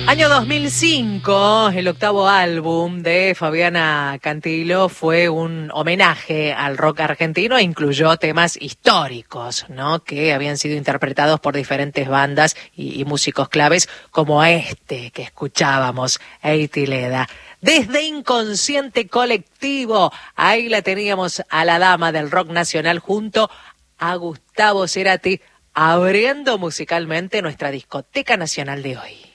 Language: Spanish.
Año 2005, el octavo álbum de Fabiana Cantilo fue un homenaje al rock argentino e incluyó temas históricos, ¿no? Que habían sido interpretados por diferentes bandas y músicos claves, como este que escuchábamos, Eiti Leda. Desde Inconsciente Colectivo, ahí la teníamos a la dama del rock nacional junto a Gustavo Cerati, abriendo musicalmente nuestra discoteca nacional de hoy.